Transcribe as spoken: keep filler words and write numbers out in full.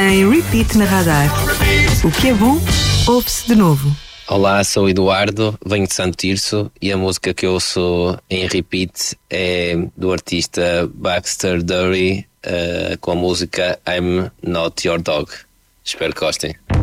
em repeat na Radar. O que é bom, ouve-se de novo. Olá, sou o Eduardo, venho de Santo Tirso e a música que eu ouço em repeat é do artista Baxter Dury, uh, com a música I'm Not Your Dog. Espero que gostem.